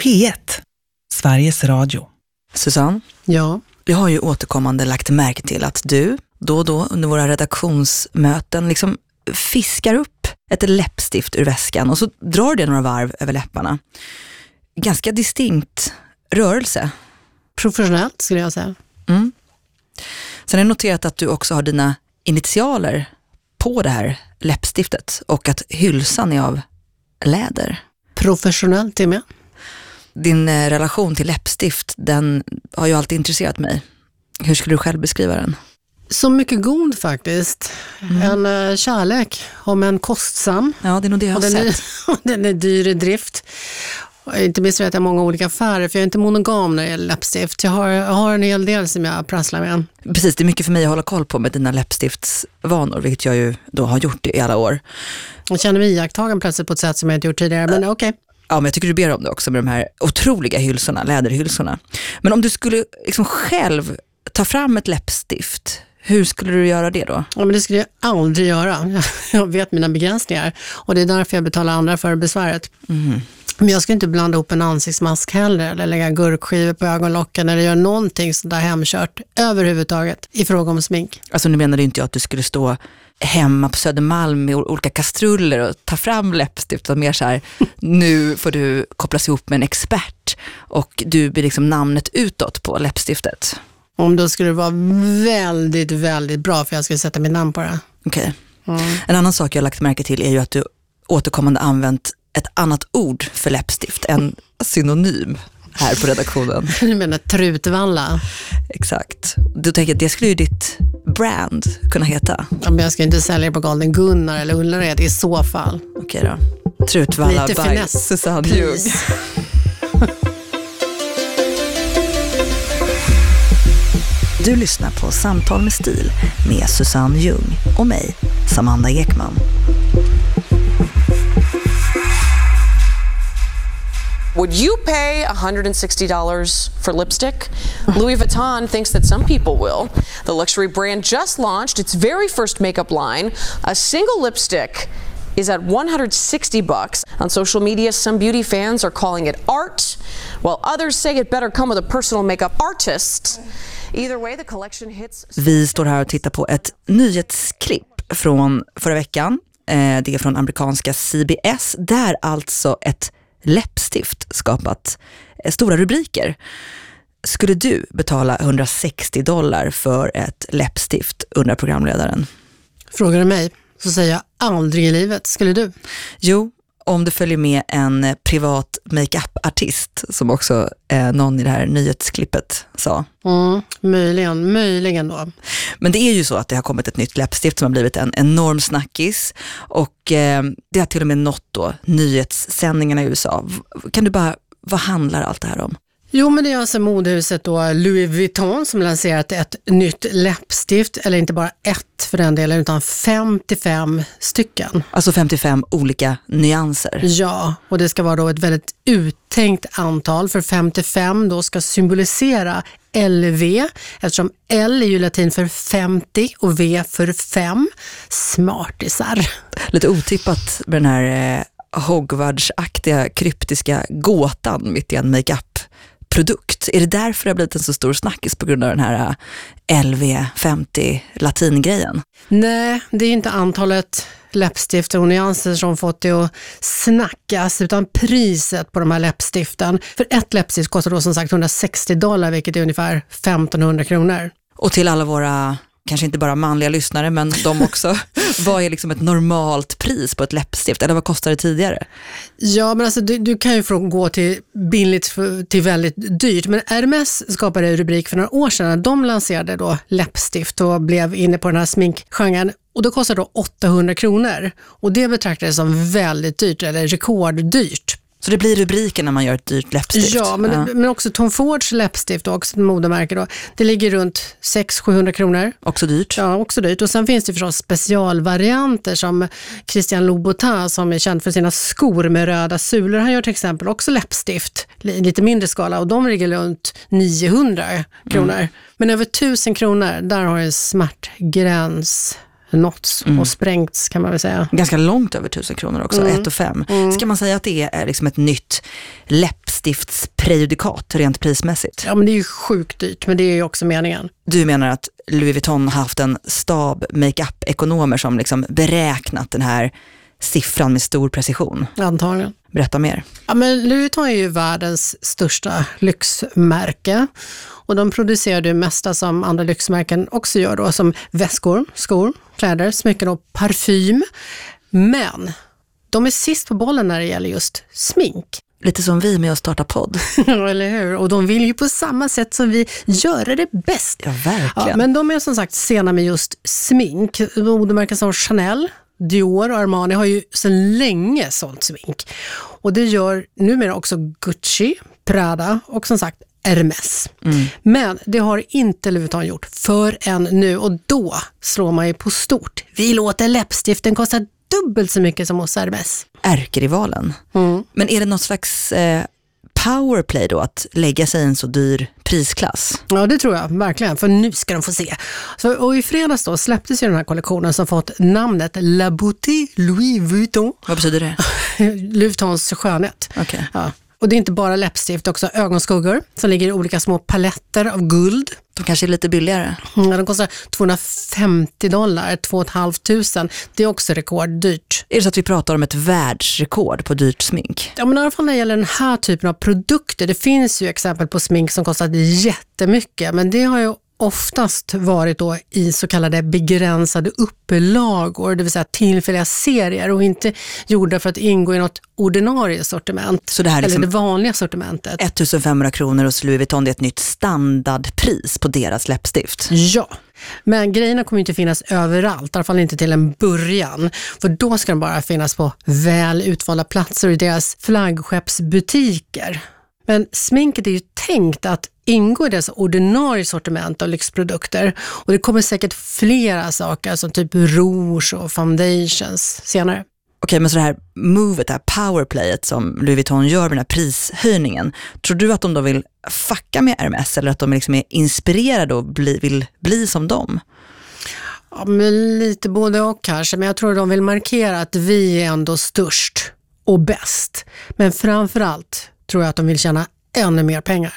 P1, Sveriges Radio. Susanne? Ja. Jag har ju återkommande lagt märke till att du då och då under våra redaktionsmöten liksom fiskar upp ett läppstift ur väskan och så drar det några varv över läpparna. Ganska distinkt rörelse. Professionellt skulle jag säga. Mm. Sen har jag noterat att du också har dina initialer på det här läppstiftet och att hylsan är av läder. Professionellt är med. Din relation till läppstift, den har ju alltid intresserat mig. Hur skulle du själv beskriva den? Så mycket god faktiskt. En kärlek, om en kostsam. Ja, det är nog det jag har sett. Den är dyr i drift. Inte minst vet jag många olika affärer, för jag är inte monogam när det gäller läppstift. Jag har en hel del som jag prasslar med. Precis, det är mycket för mig att hålla koll på med dina läppstiftsvanor, vilket jag ju då har gjort i alla år. Jag känner mig iakttagen plötsligt på ett sätt som jag inte gjort tidigare, men okej. Ja, men jag tycker du ber om det också med de här otroliga hylsorna, läderhylsorna. Men om du skulle liksom själv ta fram ett läppstift, hur skulle du göra det då? Ja, men det skulle jag aldrig göra. Jag vet mina begränsningar. Och det är därför jag betalar andra för besväret. Mm. Men jag ska inte blanda ihop en ansiktsmask heller. Eller lägga gurkskivor på ögonlocken. Eller göra någonting sådär hemkört överhuvudtaget i fråga om smink. Alltså nu menar du inte att du skulle stå hemma på Södermalm med olika kastruller och ta fram läppstift. Och mer så här, nu får du kopplas ihop med en expert. Och du blir liksom namnet utåt på läppstiftet. Om då skulle det vara väldigt, väldigt bra för jag skulle sätta mitt namn på det. Okej. En annan sak jag har lagt märke till är ju att du återkommande använt ett annat ord för läppstift, en synonym här på redaktionen. Du menar trutvalla? Exakt. Du tänker att det skulle ju ditt brand kunna heta. Ja, men jag ska inte sälja på Golden Gunnar eller Ullared i så fall. Okej då. Trutvalla lite by Susanne Ljung. Du lyssnar på Samtal med stil med Susanne Ljung och mig, Samanda Ekman. Would you pay $160 for lipstick? Louis Vuitton thinks that some people will. The luxury brand just launched its very first makeup line. A single lipstick is at $160. On social media, some beauty fans are calling it art, while others say it better come with a personal makeup artist. Either way, the collection hits. Vi står här och tittar på ett nyhetsklipp från förra veckan. Det är från amerikanska CBS, där alltså ett läppstift skapat stora rubriker. Skulle du betala $160 för ett läppstift, undrar programledaren. Frågar du mig så säger jag aldrig i livet. Skulle du? Jo, om du följer med en privat make-up-artist, som också någon i det här nyhetsklippet sa. Möjligen då. Men det är ju så att det har kommit ett nytt läppstift som har blivit en enorm snackis. Och det har till och med nått då nyhetssändningarna i USA. Kan du bara, vad handlar allt det här om? Jo, men det är alltså modehuset då Louis Vuitton som lanserat ett nytt läppstift, eller inte bara ett för den delen, utan 55 stycken. Alltså 55 olika nyanser. Ja, och det ska vara då ett väldigt uttänkt antal, för 55 då ska symbolisera LV, eftersom L är ju latin för 50 och V för 5. Smartisar. Lite otippat med den här Hogwarts-aktiga kryptiska gåtan mitt i en make-up-produkt. Är det därför det har blivit en så stor snackis på grund av den här LV50 latingrejen? Nej, det är inte antalet läppstifter och nyanser som fått det att snackas, utan priset på de här läppstiften. För ett läppstift kostar då som sagt $160, vilket är ungefär 1500 kronor. Och till alla våra, kanske inte bara manliga lyssnare, men de också, vad är liksom ett normalt pris på ett läppstift? Eller vad kostar det tidigare? Ja, men alltså du kan ju gå till billigt till väldigt dyrt. Men Hermès skapade en rubrik för några år sedan. De lanserade då läppstift och blev inne på den här sminkgenren. Och då kostar då 800 kronor. Och det betraktades som väldigt dyrt, eller rekorddyrt. Så det blir rubriken när man gör ett dyrt läppstift? Ja, men också Tom Fords läppstift, också ett modemärke då. Det ligger runt 600-700 kronor. Också dyrt? Ja, också dyrt. Och sen finns det förstås specialvarianter som Christian Louboutin, som är känd för sina skor med röda sulor. Han gör till exempel också läppstift, lite mindre skala, och de ligger runt 900 kronor. Men över 1000 kronor, där har en smärtgräns nåtts och sprängts, kan man väl säga. Ganska långt över 1000 kronor också, 1 och 5. Ska man säga att det är liksom ett nytt läppstift läppstiftsprejudikat rent prismässigt. Ja, men det är ju sjukt dyrt, men det är ju också meningen. Du menar att Louis Vuitton har haft en stab make-up-ekonomer som liksom beräknat den här siffran med stor precision? Antagligen. Berätta mer. Ja, men Louis Vuitton är ju världens största lyxmärke. Och de producerar det mesta som andra lyxmärken också gör då, som väskor, skor, kläder, smycken och parfym. Men de är sist på bollen när det gäller just smink. Lite som vi med att starta podd. Eller hur? Och de vill ju på samma sätt som vi göra det bäst. Ja, verkligen. Ja, men de är som sagt sena med just smink. Modemärken som Chanel, Dior och Armani har ju sedan länge sålt smink. Och det gör numera också Gucci, Prada och som sagt Hermes. Men det har inte Louis Vuitton gjort förrän nu, och då slår man ju på stort. Vi låter läppstiften kosta dubbelt så mycket som hos Hermes. Ärkerivalen. Men är det något slags powerplay då att lägga sig i en så dyr prisklass? Ja, det tror jag verkligen, för nu ska de få se. Och i fredags då släpptes ju den här kollektionen som fått namnet La Beauté Louis Vuitton. Vad betyder det? Louis Vuittons skönhet. Okay. Ja. Och det är inte bara läppstift, också ögonskuggor som ligger i olika små paletter av guld. De kanske är lite billigare. Ja, de kostar $250, 2 500. Det är också rekorddyrt. Är det så att vi pratar om ett världsrekord på dyrt smink? Ja, men i alla fall när det gäller den här typen av produkter. Det finns ju exempel på smink som kostar jättemycket, men det har ju oftast varit då i så kallade begränsade upplagor, det vill säga tillfälliga serier, och inte gjorda för att ingå i något ordinarie sortiment. Så det här liksom, eller det vanliga sortimentet. 1500 kronor hos Louis Vuitton, det är ett nytt standardpris på deras läppstift. Ja, men grejerna kommer inte finnas överallt, i alla fall inte till en början. För då ska de bara finnas på väl utvalda platser i deras flaggskeppsbutiker. Men sminket är ju tänkt att ingå i deras ordinarie sortiment av lyxprodukter. Och det kommer säkert flera saker som typ rouge och foundations senare. Okej, men så det här movet, det här powerplayet som Louis Vuitton gör med den här prishöjningen. Tror du att de då vill fucka med Hermes eller att de liksom är inspirerade och vill bli som dem? Ja, men lite både och kanske. Men jag tror de vill markera att vi är ändå störst och bäst. Men framförallt tror jag att de vill tjäna ännu mer pengar.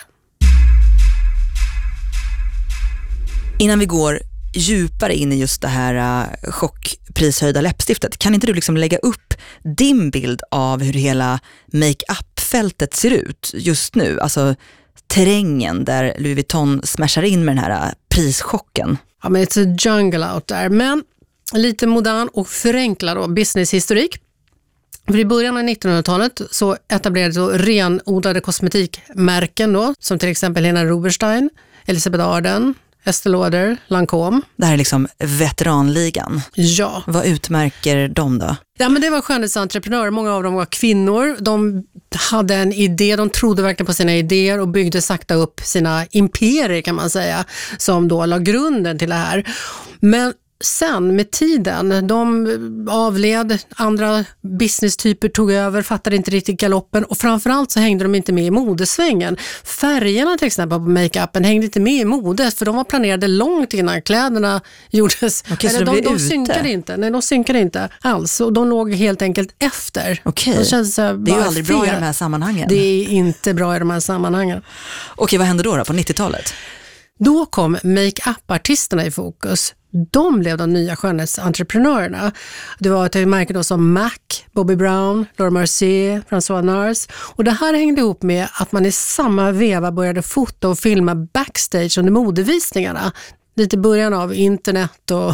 Innan vi går djupare in i just det här chockprishöjda läppstiftet, kan inte du liksom lägga upp din bild av hur hela make-up-fältet ser ut just nu? Alltså terrängen där Louis Vuitton smashar in med den här prischocken. Ja, men it's a jungle out there. Men lite modern och förenklad då, businesshistorik. För i början av 1900-talet så etablerades så renodlade kosmetikmärken då, som till exempel Helena Rubinstein, Elisabeth Arden, Estée Lauder, Lancôme. Det här är liksom veteranligan. Ja. Vad utmärker de då? Ja, men det var skönhetsentreprenörer. Många av dem var kvinnor. De hade en idé, de trodde verkligen på sina idéer och byggde sakta upp sina imperier kan man säga, som då la grunden till det här. Men sen med tiden, de avled, andra businesstyper tog över, fattade inte riktigt galoppen och framförallt så hängde de inte med i modesvängen. Färgerna till exempel på make-upen hängde inte med i modet för de var planerade långt innan kläderna gjordes. Okej, så de synkade inte. Nej, de synkade inte alls och de låg helt enkelt efter. Okej, det är ju aldrig bra i de här sammanhangen. Det är inte bra i de här sammanhangen. Okej, vad hände då på 90-talet? Då kom make-up-artisterna i fokus. De blev de nya skönhetsentreprenörerna. Det var ett märke då som MAC, Bobbi Brown, Laura Mercier, François Nars. Och det här hängde ihop med att man i samma veva började fota och filma backstage under modevisningarna. Lite i början av internet och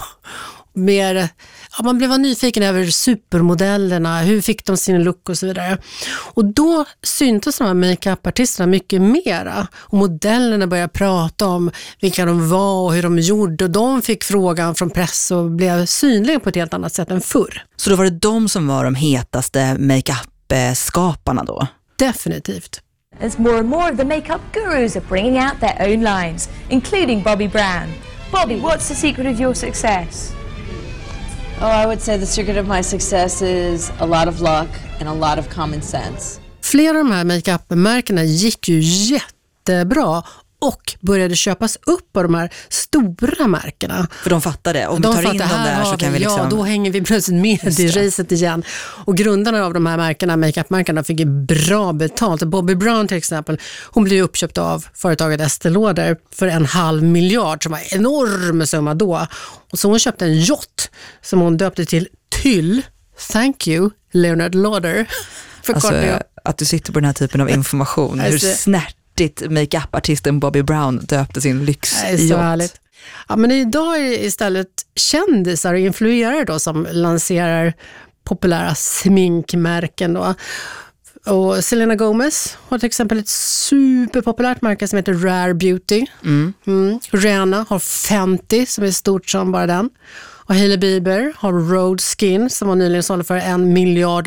mer... Ja, man blev nyfiken över supermodellerna, hur fick de sin look och så vidare. Och då syntes de här make-up-artisterna mycket mera. Och modellerna började prata om vilka de var och hur de gjorde. Och de fick frågan från press och blev synliga på ett helt annat sätt än förr. Så då var det de som var de hetaste make-up-skaparna då? Definitivt. As more and more of the makeup gurus are bringing out their own lines, including Bobbi Brown. Bobbi, what's the secret of your success? Oh, I would say the secret of my success is a lot of luck and a lot of common sense. Flera av de här make-up-märkena gick ju jättebra och började köpas upp av de här stora märkena. För de fattar det. Om vi tar in dem där så kan vi liksom... Ja, då hänger vi plötsligt med i racet igen. Och grundarna av de här märkena, make-up-märkena, fick ju bra betalt. Bobbi Brown till exempel, hon blev uppköpt av företaget Estée Lauder för 1,5 miljard, som var en enorm summa då. Och så hon köpte en yacht som hon döpte till Tyll. Thank you, Leonard Lauder. Alltså, att du sitter på den här typen av information. Hur snärtigt make-up-artisten Bobbi Brown döpte sin lyxyacht. Ja, men idag är det istället kändisar och influerare då som lanserar populära sminkmärken då. Och Selena Gomez har till exempel ett superpopulärt märke som heter Rare Beauty. Rihanna har Fenty som är stort som bara den. Och Hailey Bieber har Rhode Skin som var nyligen såld för $1 miljard,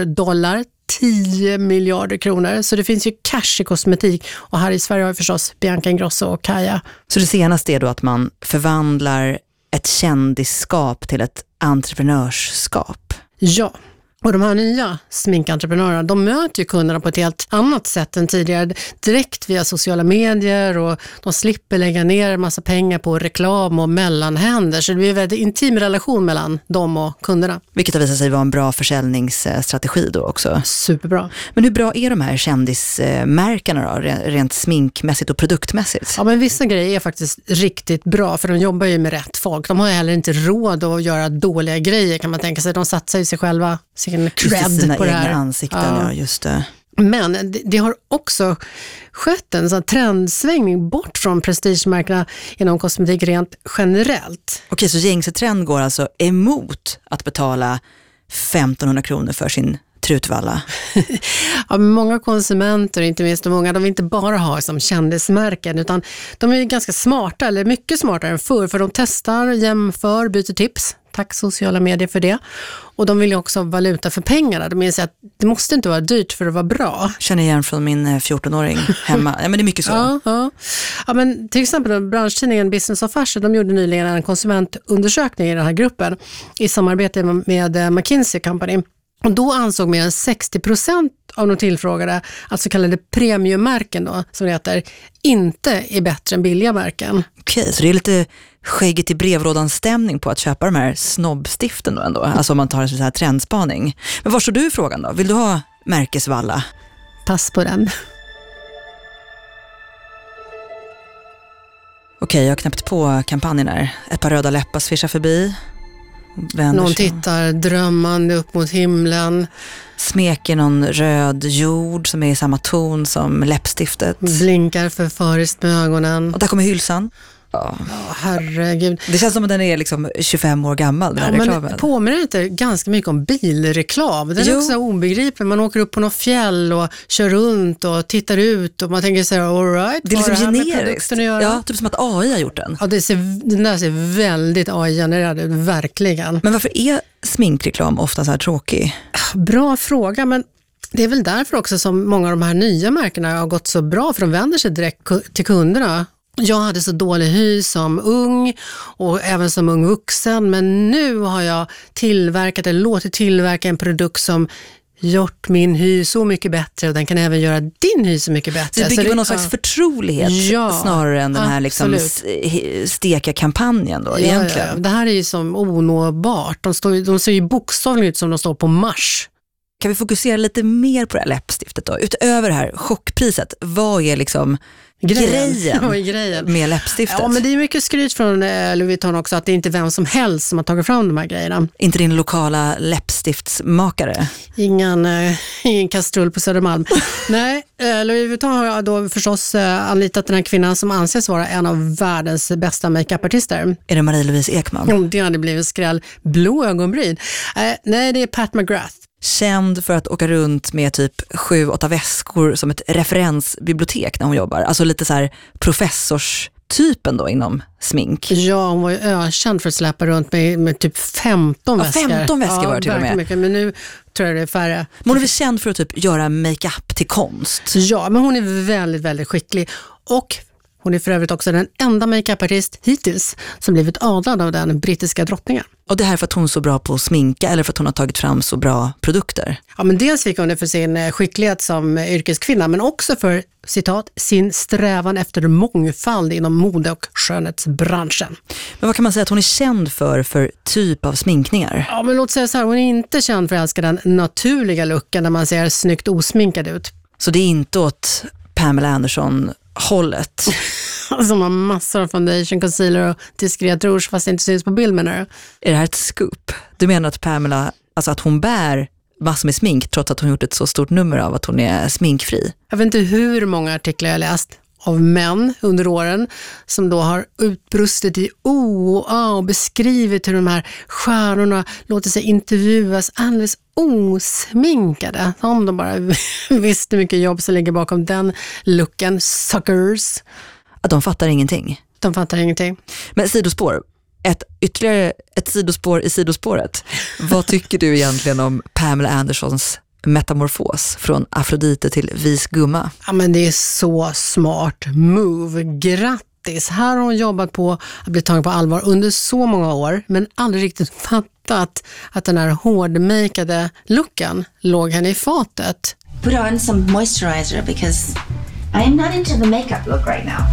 10 miljarder kronor. Så det finns ju cash i kosmetik. Och här i Sverige har vi förstås Bianca Ingrosso och Kaja. Så det senaste är då att man förvandlar ett kändisskap till ett entreprenörskap? Ja. Och de här nya sminkentreprenörerna, de möter ju kunderna på ett helt annat sätt än tidigare. Direkt via sociala medier, och de slipper lägga ner en massa pengar på reklam och mellanhänder. Så det blir en väldigt intim relation mellan dem och kunderna. Vilket har visat sig vara en bra försäljningsstrategi då också. Superbra. Men hur bra är de här kändismärkena då, rent sminkmässigt och produktmässigt? Ja, men vissa grejer är faktiskt riktigt bra, för de jobbar ju med rätt folk. De har ju heller inte råd att göra dåliga grejer, kan man tänka sig. De satsar ju sig själva, sin cred på det här. Ansikten, ja, just det. Men det har också skett en sån trendsvängning bort från prestigemärkena inom kosmetik rent generellt. Okej, så gängse trend går alltså emot att betala 1500 kronor för sin trutvalla? Ja, många konsumenter, inte minst många, de vill inte bara ha som kändismärken, utan de är ganska smarta, eller mycket smartare än förr, för de testar, jämför, byter tips. Tack sociala medier för det. Och de vill ju också ha valuta för pengarna. De inser att det måste inte vara dyrt för att vara bra. Känner igen från min 14-åring hemma. Ja, men det är mycket så. Ja, men till exempel branschtidningen Business of Fashion, de gjorde nyligen en konsumentundersökning i den här gruppen i samarbete med McKinsey Company. Och då ansåg mer än 60% av de tillfrågade att så kallade premiummärken då, som det heter, inte är bättre än billiga märken. Okej, så det är lite skägget i brevlådan-stämning på att köpa de här snobbstiften då ändå. Alltså om man tar en sån här trendspaning. Men var står du i frågan då? Vill du ha märkesvalla? Pass på den. Okej, jag har knäppt på kampanjen här. Ett par röda läppar svischar förbi. Någon tittar drömmande upp mot himlen. Smeker någon röd jord som är i samma ton som läppstiftet. Blinkar förföriskt med ögonen. Och där kommer hylsan. Ja, herregud. Det känns som att den är liksom 25 år gammal, den här reklamen. Men påminner inte ganska mycket om bilreklam? Den är också obegriplig. Man åker upp på något fjäll och kör runt och tittar ut och man tänker så här, all right, det är liksom generiskt. Ja, typ som att AI har gjort den. Ja, den där ser väldigt AI-genererad ut, verkligen. Men varför är sminkreklam ofta så här tråkig? Bra fråga, men det är väl därför också som många av de här nya märkena har gått så bra, för de vänder sig direkt till kunderna. Jag hade så dålig hy som ung och även som ung vuxen, men nu har jag låtit tillverka en produkt som gjort min hy så mycket bättre, och den kan även göra din hy så mycket bättre. Det bygger på någon slags förtrolighet snarare än den här liksom steka kampanjen då, egentligen. Ja. Det här är ju som onåbart. De ser ju bokstavligen ut som de står på Mars. Kan vi fokusera lite mer på det här läppstiftet då? Utöver det här chockpriset, vad är liksom grejen med läppstiftet? Ja, men det är mycket skryt från Louis Vuitton också, att det är inte vem som helst som har tagit fram de här grejerna. Inte din lokala läppstiftsmakare? Ingen kastrull på Södermalm. Nej, Louis Vuitton har då förstås anlitat den här kvinnan som anses vara en av världens bästa make-up-artister. Är det Marie-Louise Ekman? Det hade blivit skräll. Blå ögonbryn. Nej, det är Pat McGrath. Känd för att åka runt med typ 7-8 väskor som ett referensbibliotek när hon jobbar. Alltså lite så här professorstypen då inom smink. Ja, hon var ju ökänd för att släppa runt med typ 15 väskor. 15 väskor var det till och med. Mycket, men nu tror jag det är färre. Men hon är väl känd för att typ göra make-up till konst? Ja, men hon är väldigt, väldigt skicklig. Och Hon är för övrigt också den enda makeupartist hittills som blivit adlad av den brittiska drottningen. Och det här för att hon är så bra på att sminka eller för att hon har tagit fram så bra produkter? Ja, men dels fick hon det för sin skicklighet som yrkeskvinna, men också för, citat, sin strävan efter mångfald inom mode- och skönhetsbranschen. Men vad kan man säga att hon är känd för typ av sminkningar? Ja, men låt säga så här, hon är inte känd för att älska den naturliga looken när man ser snyggt osminkad ut. Så det är inte åt Pamela Anderson-hållet? Som har massor av foundation, concealer och diskret rouge fast det inte syns på bild, menar du? Är det här ett scoop? Du menar att Pamela, alltså att hon bär massor med smink trots att hon gjort ett så stort nummer av att hon är sminkfri? Jag vet inte hur många artiklar jag läst av män under åren som då har utbrustit i och beskrivit hur de här stjärnorna låter sig intervjuas alldeles osminkade. Om de bara visste hur mycket jobb som ligger bakom den looken. Suckers. Att de fattar ingenting. De fattar ingenting. Men sidospår. Ytterligare ett sidospår i sidospåret. Vad tycker du egentligen om Pamela Andersons metamorfos från Afrodite till vis gumma? Ja, men det är så smart move. Grattis! Här har hon jobbat på att bli tagen på allvar under så många år, men aldrig riktigt fattat att den här hårdmakeade looken låg henne i fatet. Put on some moisturizer because I am not into the makeup look right now.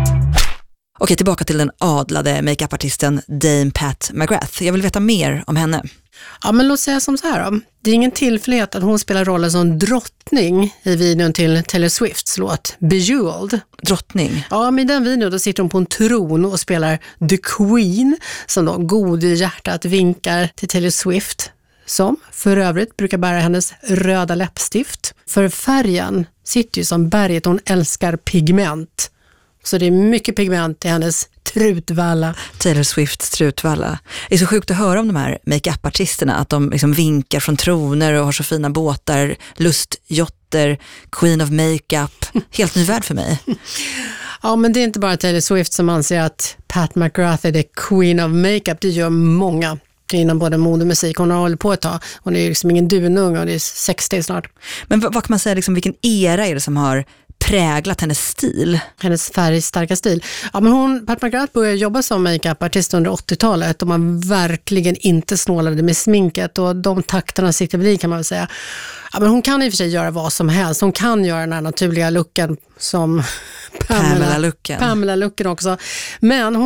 Okej, tillbaka till den adlade makeupartisten Dame Pat McGrath. Jag vill veta mer om henne. Ja, men låt säga som så här då. Det är ingen tillfällighet att hon spelar rollen som drottning i videon till Taylor Swifts låt Bejeweled. Drottning? Ja, men i den videon då sitter hon på en tron och spelar The Queen som då god i hjärtat vinkar till Taylor Swift, som för övrigt brukar bära hennes röda läppstift. För färgen sitter ju som berget, hon älskar pigment. Så det är mycket pigment i hennes trutvalla. Taylor Swifts trutvalla. Det är så sjukt att höra om de här make-up-artisterna. Att de liksom vinkar från troner och har så fina båtar. Lustjotter, Queen of Makeup. Helt ny värld för mig. Ja, men det är inte bara Taylor Swift som anser att Pat McGrath är the Queen of Makeup. Det gör många inom både mode och musik. Hon har hållit på ett tag. Hon är liksom ingen dunung och det är 60 snart. Men vad kan man säga, liksom, vilken era är det som har präglat hennes stil? Hennes färgstarka stil. Ja, men Pat McGrath började jobba som makeup-artist under 80-talet och man verkligen inte snålade med sminket och de takterna sitter väl i, kan man väl säga. Ja, men hon kan i och för sig göra vad som helst. Hon kan göra den här naturliga looken som Pamela-looken också. Men hon